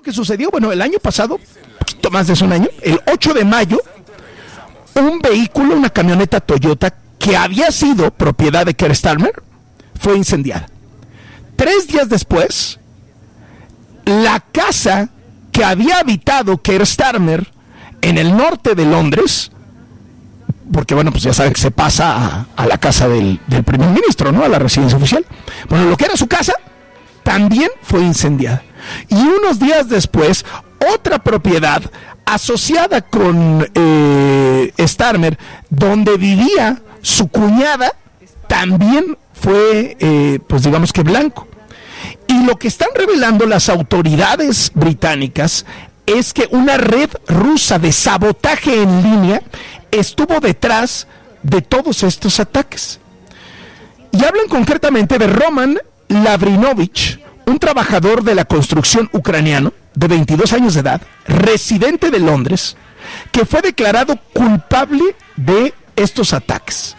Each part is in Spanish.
lo que sucedió? Bueno, el año pasado, un poquito más de un año, el 8 de mayo, un vehículo, una camioneta Toyota que había sido propiedad de Keir Starmer, fue incendiada. 3 días después, la casa que había habitado Keir Starmer en el norte de Londres, porque bueno, pues ya saben que se pasa a la casa del primer ministro, ¿no? A la residencia oficial. Bueno, lo que era su casa también fue incendiada. Y unos días después, otra propiedad asociada con Starmer, donde vivía su cuñada, también fue, pues digamos que blanco. Y lo que están revelando las autoridades británicas es que una red rusa de sabotaje en línea estuvo detrás de todos estos ataques. Y hablan concretamente de Roman Lavrinovich, un trabajador de la construcción ucraniano de 22 años de edad, residente de Londres, que fue declarado culpable de estos ataques.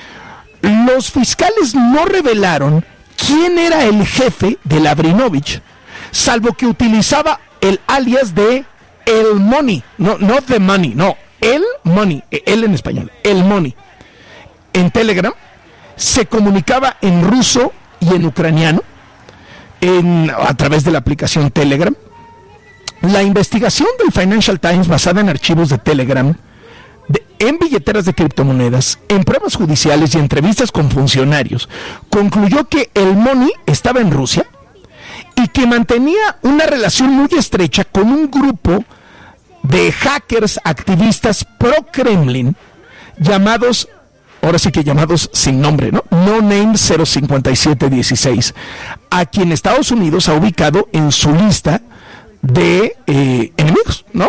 Los fiscales no revelaron quién era el jefe de Lavrinovich, salvo que utilizaba el alias de El Money, no The Money, no, El Money, él en español, El Money. En Telegram se comunicaba en ruso y en ucraniano, a través de la aplicación Telegram. La investigación del Financial Times, basada en archivos de Telegram, en billeteras de criptomonedas, en pruebas judiciales y entrevistas con funcionarios, concluyó que el Money estaba en Rusia y que mantenía una relación muy estrecha con un grupo de hackers activistas pro-Kremlin llamados, ahora sí que llamados sin nombre, ¿no? No Name 05716, a quien Estados Unidos ha ubicado en su lista de enemigos, ¿no?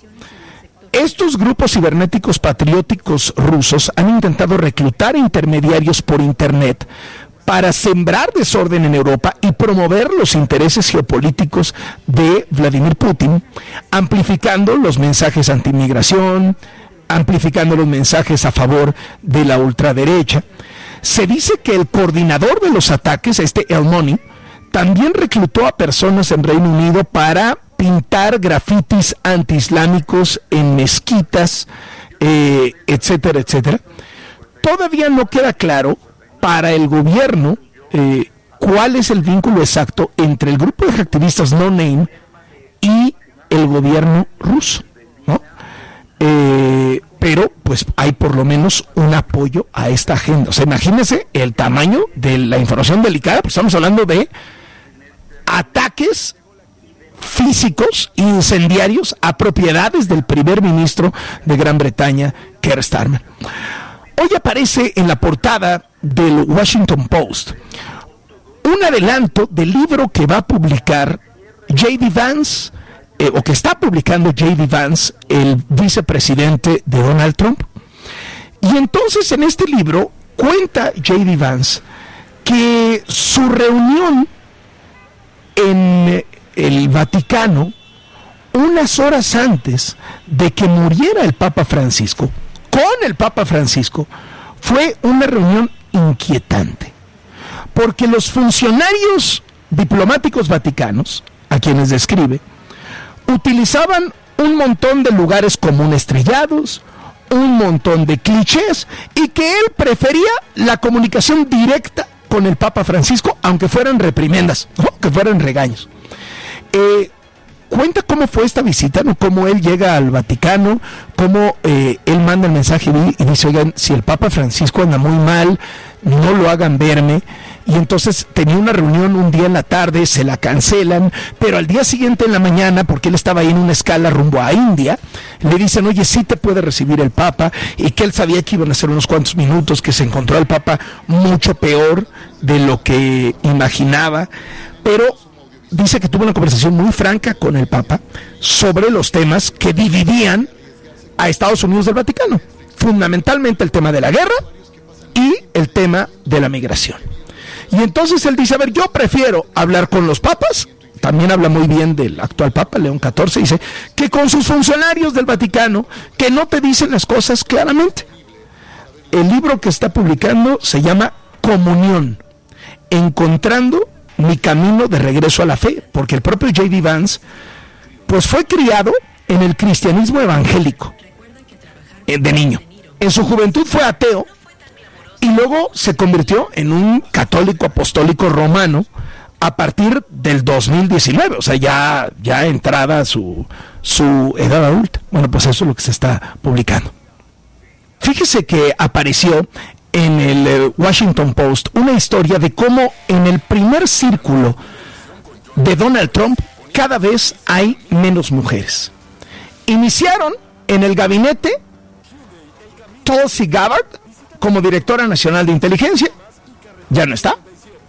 Estos grupos cibernéticos patrióticos rusos han intentado reclutar intermediarios por Internet para sembrar desorden en Europa y promover los intereses geopolíticos de Vladimir Putin, amplificando los mensajes anti-inmigración, amplificando los mensajes a favor de la ultraderecha. Se dice que el coordinador de los ataques, El Money, también reclutó a personas en Reino Unido para pintar grafitis antiislámicos en mezquitas, etcétera, etcétera. Todavía no queda claro para el gobierno cuál es el vínculo exacto entre el grupo de activistas No Name y el gobierno ruso, ¿no? Pero pues hay por lo menos un apoyo a esta agenda. O sea, imagínense el tamaño de la información delicada, pues estamos hablando de ataques físicos incendiarios a propiedades del primer ministro de Gran Bretaña, Keir Starmer. Hoy aparece en la portada del Washington Post un adelanto del libro que va a publicar J.D. Vance, o que está publicando J.D. Vance, el vicepresidente de Donald Trump. Y entonces en este libro cuenta J.D. Vance que su reunión en el Vaticano, unas horas antes de que muriera el Papa Francisco, con el Papa Francisco, fue una reunión inquietante, porque los funcionarios diplomáticos vaticanos, a quienes describe, utilizaban un montón de lugares comunes trillados, un montón de clichés, y que él prefería la comunicación directa con el Papa Francisco, aunque fueran reprimendas, ¿no? Que fueran regaños. Cuenta cómo fue esta visita, ¿no? Cómo él llega al Vaticano, cómo él manda el mensaje y dice, oigan, si el Papa Francisco anda muy mal, no lo hagan verme. Y entonces tenía una reunión un día en la tarde, se la cancelan, pero al día siguiente en la mañana, porque él estaba ahí en una escala rumbo a India, le dicen, oye, sí te puede recibir el Papa, y que él sabía que iban a ser unos cuantos minutos, que se encontró al Papa mucho peor de lo que imaginaba, pero dice que tuvo una conversación muy franca con el Papa sobre los temas que dividían a Estados Unidos del Vaticano, fundamentalmente el tema de la guerra y el tema de la migración. Y entonces él dice, a ver, yo prefiero hablar con los papas, también habla muy bien del actual Papa, León XIV, dice, que con sus funcionarios del Vaticano, que no te dicen las cosas claramente. El libro que está publicando se llama Comunión, encontrando mi camino de regreso a la fe, porque el propio J.D. Vance Pues fue criado en el cristianismo evangélico de niño. En su juventud fue ateo y luego se convirtió en un católico apostólico romano a partir del 2019, o sea, ya entrada su edad adulta. Bueno, pues eso es lo que se está publicando. Fíjese que apareció en el Washington Post una historia de cómo en el primer círculo de Donald Trump cada vez hay menos mujeres. Iniciaron en el gabinete Tulsi Gabbard como directora nacional de inteligencia, ya no está.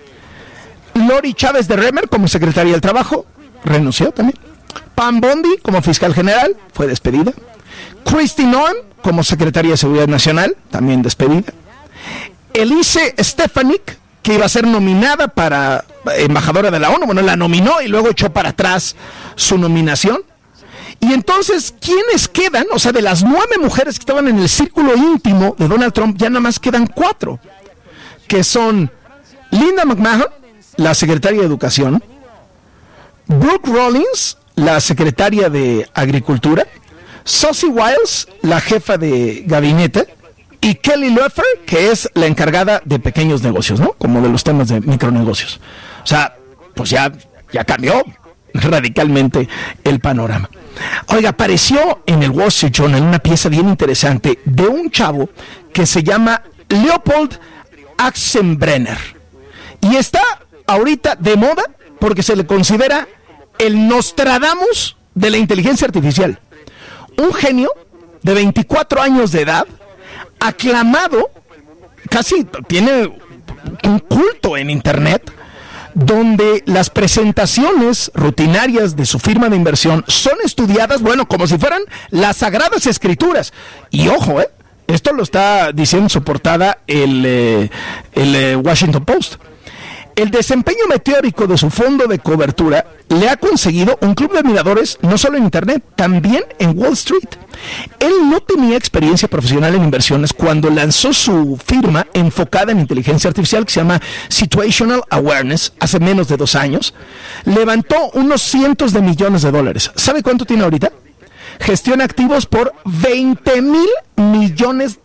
Lori Chávez de Remmer como secretaria del trabajo, renunció también. Pam Bondi como fiscal general, fue despedida. Kristi Noem como secretaria de seguridad nacional, también despedida. Elise Stefanik, que iba a ser nominada para embajadora de la ONU, bueno, la nominó y luego echó para atrás su nominación. Y entonces, ¿quiénes quedan? O sea, de las 9 mujeres que estaban en el círculo íntimo de Donald Trump, ya nada más quedan 4, que son Linda McMahon, la secretaria de Educación, Brooke Rollins, la secretaria de Agricultura, Susie Wiles, la jefa de gabinete, y Kelly Loeffler, que es la encargada de pequeños negocios, ¿no? Como de los temas de micronegocios. O sea, pues ya cambió radicalmente el panorama. Oiga, apareció en el Wall Street Journal una pieza bien interesante de un chavo que se llama Leopold Aschenbrenner. Y está ahorita de moda porque se le considera el Nostradamus de la inteligencia artificial. Un genio de 24 años de edad, aclamado, casi tiene un culto en internet, donde las presentaciones rutinarias de su firma de inversión son estudiadas, bueno, como si fueran las Sagradas Escrituras. Y ojo, esto lo está diciendo en su portada el Washington Post. El desempeño meteórico de su fondo de cobertura le ha conseguido un club de admiradores no solo en internet, también en Wall Street. Él no tenía experiencia profesional en inversiones cuando lanzó su firma enfocada en inteligencia artificial que se llama Situational Awareness hace menos de 2 años. Levantó unos cientos de millones de dólares. ¿Sabe cuánto tiene ahorita? Gestiona activos por $20,000 millones.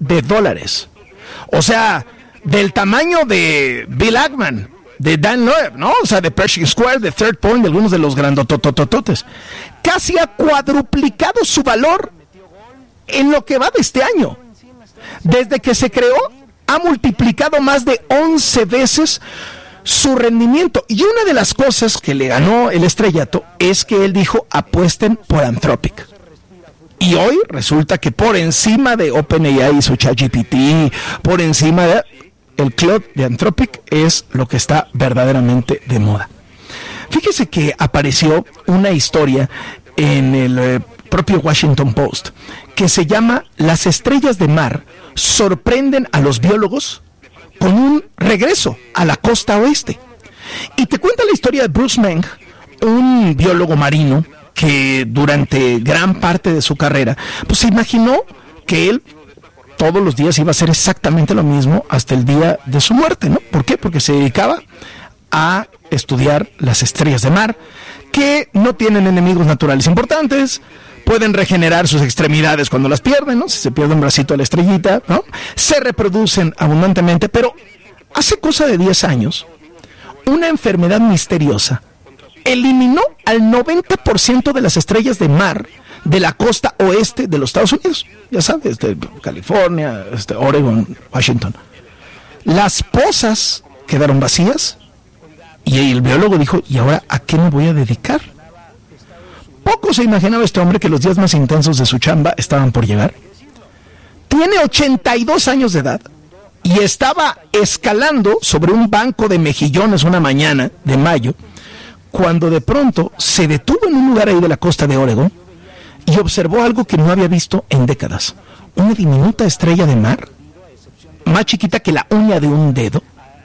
O sea, del tamaño de Bill Ackman, de Dan Loeb, ¿no? O sea, de Pershing Square, de Third Point, de algunos de los grandototototes. Casi ha cuadruplicado su valor en lo que va de este año. Desde que se creó, ha multiplicado más de 11 veces su rendimiento. Y una de las cosas que le ganó el estrellato es que él dijo, apuesten por Anthropic. Y hoy resulta que por encima de OpenAI y su ChatGPT, por encima de el cloud de Anthropic, es lo que está verdaderamente de moda. Fíjese que apareció una historia en el propio Washington Post que se llama Las estrellas de mar sorprenden a los biólogos con un regreso a la costa oeste. Y te cuenta la historia de Bruce Meng, un biólogo marino que durante gran parte de su carrera pues se imaginó que él todos los días iba a hacer exactamente lo mismo hasta el día de su muerte, ¿no? ¿Por qué? Porque se dedicaba a estudiar las estrellas de mar, que no tienen enemigos naturales importantes, pueden regenerar sus extremidades cuando las pierden, ¿no? Si se pierde un bracito de la estrellita, ¿no? Se reproducen abundantemente, pero hace cosa de 10 años, una enfermedad misteriosa eliminó al 90% de las estrellas de mar de la costa oeste de los Estados Unidos, ya sabes, de California, Oregon, Washington. Las pozas quedaron vacías y el biólogo dijo, ¿y ahora a qué me voy a dedicar? Poco se imaginaba este hombre que los días más intensos de su chamba estaban por llegar. Tiene 82 años de edad y estaba escalando sobre un banco de mejillones una mañana de mayo, cuando de pronto se detuvo en un lugar ahí de la costa de Oregon y observó algo que no había visto en décadas. Una diminuta estrella de mar, más chiquita que la uña de un dedo,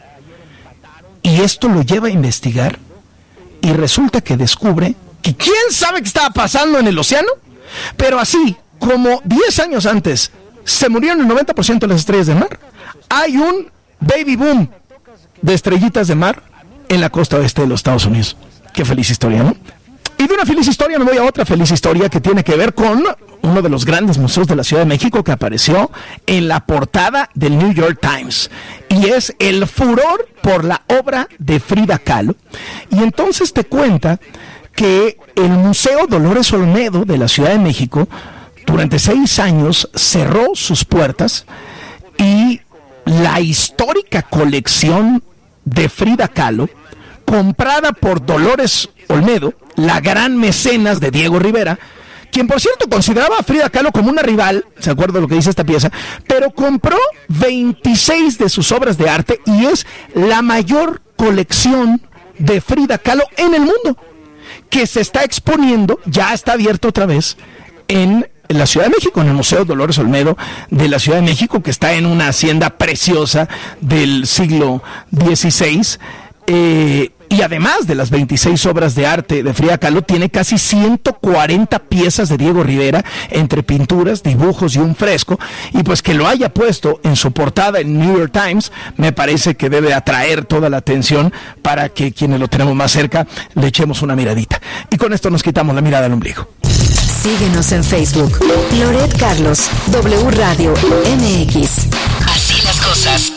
y esto lo lleva a investigar, y resulta que descubre que quién sabe qué estaba pasando en el océano, pero así como 10 años antes se murieron el 90% de las estrellas de mar, hay un baby boom de estrellitas de mar en la costa oeste de los Estados Unidos. Qué feliz historia, ¿no? Y Y de una feliz historia me voy a otra feliz historia que tiene que ver con uno de los grandes museos de la Ciudad de México que apareció en la portada del New York Times. Y es el furor por la obra de Frida Kahlo. Y entonces te cuenta que el Museo Dolores Olmedo de la Ciudad de México durante 6 años cerró sus puertas y la histórica colección de Frida Kahlo, comprada por Dolores Olmedo, la gran mecenas de Diego Rivera, quien por cierto consideraba a Frida Kahlo como una rival, ¿se acuerda lo que dice esta pieza? Pero compró 26 de sus obras de arte y es la mayor colección de Frida Kahlo en el mundo, que se está exponiendo, ya está abierto otra vez, en la Ciudad de México, en el Museo Dolores Olmedo de la Ciudad de México, que está en una hacienda preciosa del siglo XVI, y además de las 26 obras de arte de Frida Kahlo, tiene casi 140 piezas de Diego Rivera, entre pinturas, dibujos y un fresco, y pues que lo haya puesto en su portada en New York Times, me parece que debe atraer toda la atención para que quienes lo tenemos más cerca le echemos una miradita. Y con esto nos quitamos la mirada al ombligo. Síguenos en Facebook, Loret Carlos, W Radio MX. Así las cosas.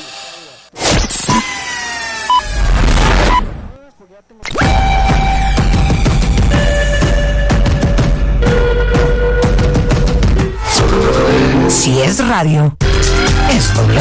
Si es radio, es W.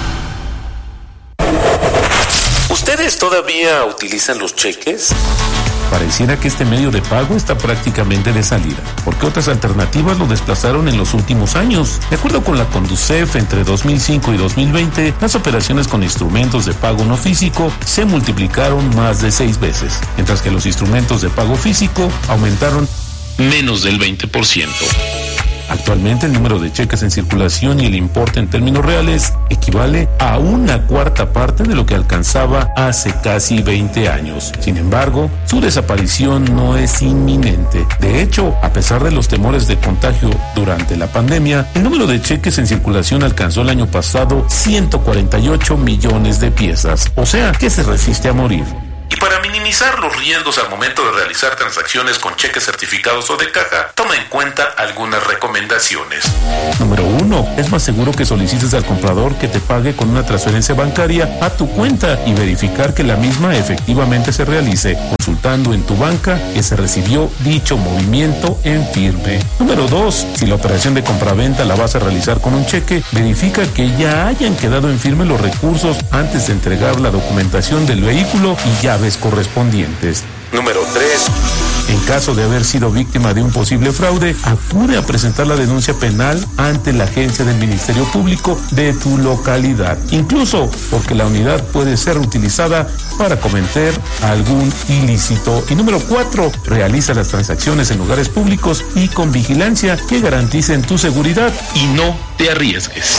¿Ustedes todavía utilizan los cheques? Pareciera que este medio de pago está prácticamente de salida, porque otras alternativas lo desplazaron en los últimos años. De acuerdo con la Conducef, entre 2005 y 2020, las operaciones con instrumentos de pago no físico se multiplicaron más de 6 veces, mientras que los instrumentos de pago físico aumentaron menos del 20%. Actualmente el número de cheques en circulación y el importe en términos reales equivale a 1/4 parte de lo que alcanzaba hace casi 20 años. Sin embargo, su desaparición no es inminente. De hecho, a pesar de los temores de contagio durante la pandemia, el número de cheques en circulación alcanzó el año pasado 148 millones de piezas, o sea, que se resiste a morir. Y para minimizar los riesgos al momento de realizar transacciones con cheques certificados o de caja, toma en cuenta algunas recomendaciones. Número 1. Es más seguro que solicites al comprador que te pague con una transferencia bancaria a tu cuenta y verificar que la misma efectivamente se realice, consultando en tu banca que se recibió dicho movimiento en firme. Número 2. Si la operación de compraventa la vas a realizar con un cheque, verifica que ya hayan quedado en firme los recursos antes de entregar la documentación del vehículo y llaves correspondientes. Número 3. En caso de haber sido víctima de un posible fraude, acude a presentar la denuncia penal ante la agencia del Ministerio Público de tu localidad, incluso porque la unidad puede ser utilizada para cometer algún ilícito. Y número 4. Realiza las transacciones en lugares públicos y con vigilancia que garanticen tu seguridad y no te arriesgues.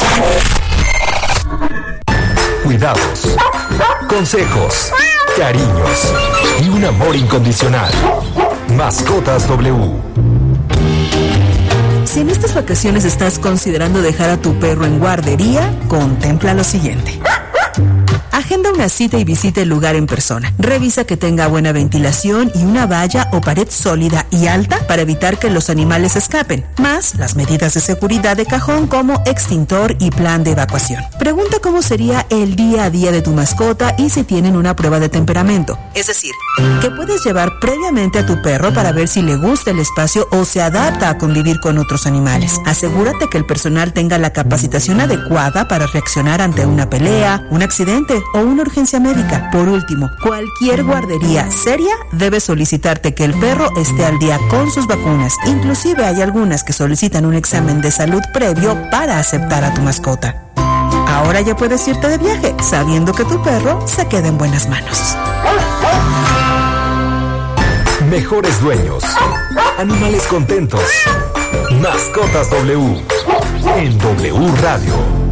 Cuidados, consejos, cariños y un amor incondicional. Mascotas W. Si en estas vacaciones estás considerando dejar a tu perro en guardería, contempla lo siguiente. Agenda una cita y visita el lugar en persona. Revisa que tenga buena ventilación y una valla o pared sólida y alta para evitar que los animales escapen, más las medidas de seguridad de cajón como extintor y plan de evacuación. Pregunta cómo sería el día a día de tu mascota y si tienen una prueba de temperamento. Es decir, que puedes llevar previamente a tu perro para ver si le gusta el espacio o se adapta a convivir con otros animales. Asegúrate que el personal tenga la capacitación adecuada para reaccionar ante una pelea, un accidente o una urgencia médica. Por último, cualquier guardería seria debe solicitarte que el perro esté al día con sus vacunas. Inclusive hay algunas que solicitan un examen de salud previo para aceptar a tu mascota. Ahora ya puedes irte de viaje sabiendo que tu perro se queda en buenas manos. Mejores dueños, animales contentos. Mascotas W en W Radio.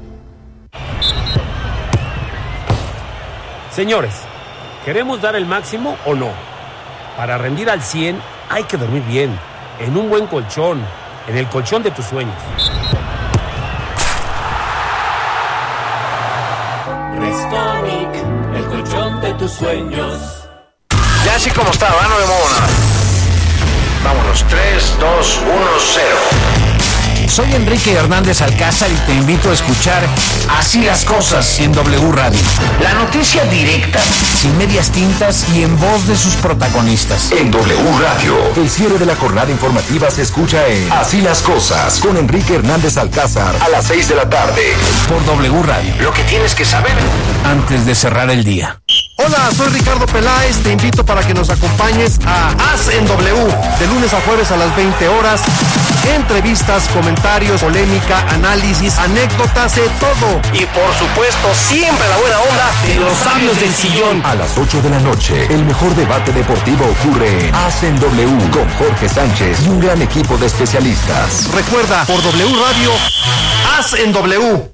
Señores, ¿queremos dar el máximo o no? Para rendir al 100 hay que dormir bien, en un buen colchón, en el colchón de tus sueños. Restonic, el colchón de tus sueños. Ya así como estaba, no me muevo nada. 3, 2, 1, 0. Soy Enrique Hernández Alcázar y te invito a escuchar Así las Cosas en W Radio. La noticia directa, sin medias tintas y en voz de sus protagonistas. En W Radio, el cierre de la jornada informativa se escucha en Así las Cosas con Enrique Hernández Alcázar a las 6 de la tarde. Por W Radio. Lo que tienes que saber antes de cerrar el día. Hola, soy Ricardo Peláez, te invito para que nos acompañes a Haz en W, de lunes a jueves a las 20 horas. Entrevistas, comentarios, polémica, análisis, anécdotas, de todo. Y por supuesto, siempre la buena onda de los sabios del sillón. A las 8 de la noche, el mejor debate deportivo ocurre en Haz en W con Jorge Sánchez y un gran equipo de especialistas. Recuerda, por W Radio, Haz en W.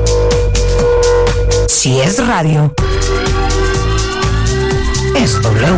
Si es radio, es W.